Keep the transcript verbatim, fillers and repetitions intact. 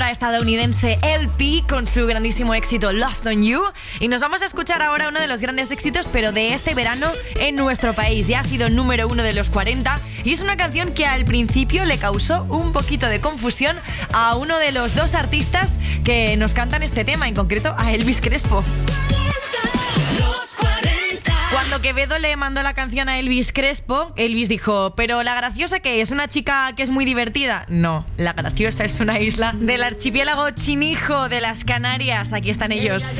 artista estadounidense L P con su grandísimo éxito Lost on You. Y nos vamos a escuchar ahora uno de los grandes éxitos, pero de este verano en nuestro país. Ya ha sido número uno de los cuarenta y es una canción que al principio le causó un poquito de confusión a uno de los dos artistas que nos cantan este tema, en concreto a Elvis Crespo. Cuando Quevedo le mandó la canción a Elvis Crespo, Elvis dijo: ¿pero la graciosa qué es? ¿Una chica que es muy divertida? No, la graciosa es una isla del archipiélago Chinijo de las Canarias. Aquí están ellos.